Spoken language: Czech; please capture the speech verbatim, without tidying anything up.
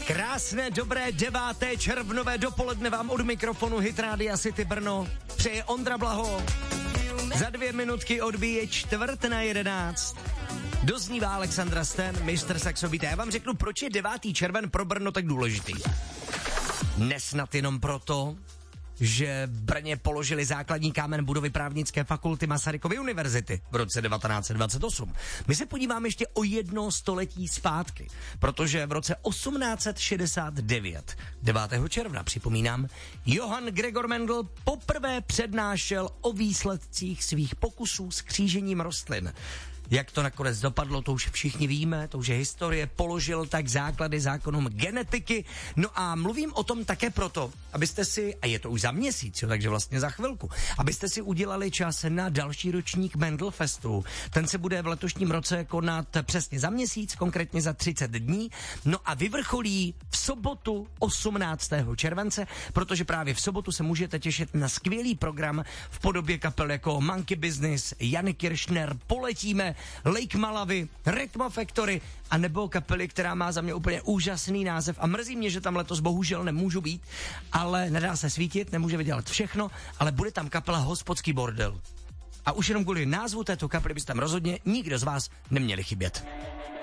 Krásné, dobré deváté červnové dopoledne vám od mikrofonu Hit Rádia City Brno přeje Ondra Blaho. Za dvě minutky odbíje čtvrt na jedenáct. Doznívá Alexandra Sten, mistr saxobita. Já vám řeknu, proč je devátý červen pro Brno tak důležitý. Nesnad jenom proto, že v Brně položili základní kámen budovy právnické fakulty Masarykovy univerzity v roce devatenáct set dvacet osm. My se podíváme ještě o jedno století zpátky, protože v roce osmnáct set šedesát devět, devátého června, připomínám, Johann Gregor Mendel poprvé přednášel o výsledcích svých pokusů s křížením rostlin. Jak to nakonec dopadlo, to už všichni víme, to už je historie, položil tak základy zákonům genetiky. No a mluvím o tom také proto, abyste si, a je to už za měsíc, jo, takže vlastně za chvilku, abyste si udělali čas na další ročník Mendelfestu. Ten se bude v letošním roce konat přesně za měsíc, konkrétně za třicet dní. No a vyvrcholí v sobotu osmnáctého července, protože právě v sobotu se můžete těšit na skvělý program v podobě kapel jako Monkey Business, Jany Kiršner, Poletíme, Lake Malawi, Rytmo Factory a nebo kapely, která má za mě úplně úžasný název a mrzí mě, že tam letos bohužel nemůžu být, ale nedá se svítit, nemůže vydělat všechno, ale bude tam kapela Hospodský bordel. A už jenom kvůli názvu této kapely byste tam rozhodně nikdo z vás neměli chybět.